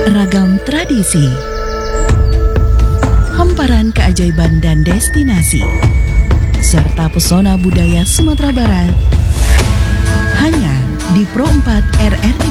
Ragam tradisi, hamparan keajaiban dan destinasi, serta pesona budaya Sumatera Barat hanya di Pro 4 RRI